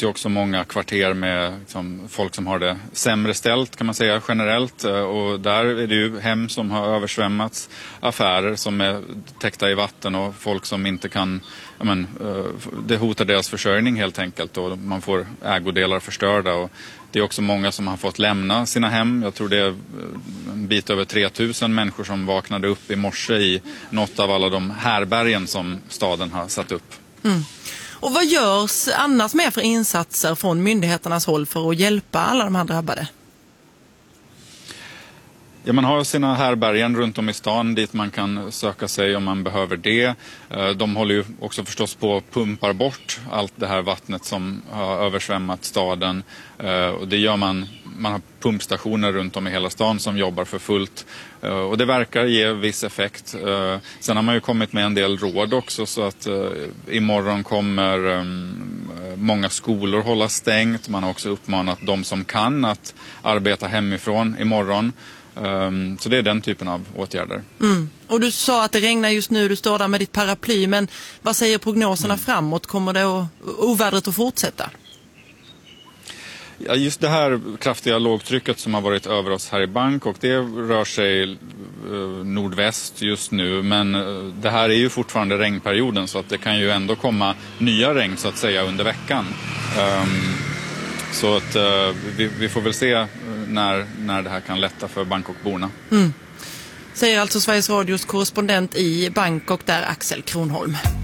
finns ju också många kvarter med liksom, folk som har det sämre ställt kan man säga generellt. Och där är det ju hem som har översvämmats, affärer som är täckta i vatten och folk som inte kan, det hotar deras försörjning helt enkelt och man får ägodelar förstörda. Och det är också många som har fått lämna sina hem. Jag tror det är en bit över 3000 människor som vaknade upp i morse i något av alla de härbergen som staden har satt upp. Mm. Och vad görs annars med för insatser från myndigheternas håll för att hjälpa alla de här drabbade? Ja, man har sina härbergen runt om i stan dit man kan söka sig om man behöver det. De håller ju också förstås på att pumpar bort allt det här vattnet som har översvämmat staden. Och det gör man har pumpstationer runt om i hela stan som jobbar för fullt. Och det verkar ge viss effekt. Sen har man ju kommit med en del råd också så att imorgon kommer många skolor hålla stängt. Man har också uppmanat de som kan att arbeta hemifrån imorgon. Så det är den typen av åtgärder. Mm. Och du sa att det regnar just nu, du står där med ditt paraply, men vad säger prognoserna framåt? Kommer det ovädret att fortsätta? Ja, just det här kraftiga lågtrycket som har varit över oss här i Bangkok, det rör sig nordväst just nu, men det här är ju fortfarande regnperioden så att det kan ju ändå komma nya regn så att säga under veckan. Så att vi får väl se när det här kan lätta för Bangkokborna. Mm. Säger alltså Sveriges Radios korrespondent i Bangkok där, Axel Kronholm.